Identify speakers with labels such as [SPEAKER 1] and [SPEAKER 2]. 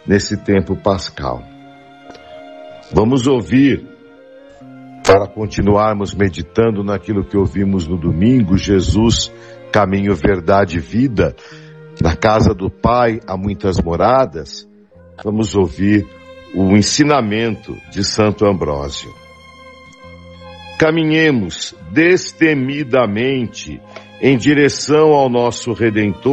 [SPEAKER 1] nesse tempo pascal. Vamos ouvir, para continuarmos meditando naquilo que ouvimos no domingo, Jesus, caminho, verdade e vida. Na casa do Pai há muitas moradas. Vamos ouvir o ensinamento de Santo Ambrósio. Caminhemos destemidamente em direção ao nosso Redentor,